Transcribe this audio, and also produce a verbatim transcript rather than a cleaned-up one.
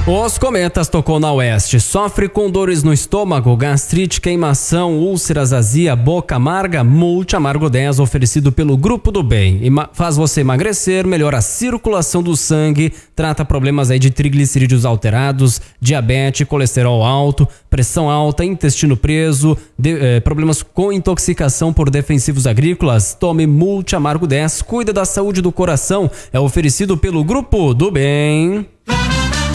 Os Cometas tocou na Oeste. Sofre com dores no estômago, gastrite, queimação, úlceras, azia, boca amarga? Multi Amargo dez, oferecido pelo Grupo do Bem. Ema- faz você emagrecer, melhora a circulação do sangue, trata problemas aí de triglicerídeos alterados, diabetes, colesterol alto, pressão alta, intestino preso, de, eh, problemas com intoxicação por defensivos agrícolas. Tome Multi Amargo dez, cuida da saúde do coração. É oferecido pelo Grupo do Bem.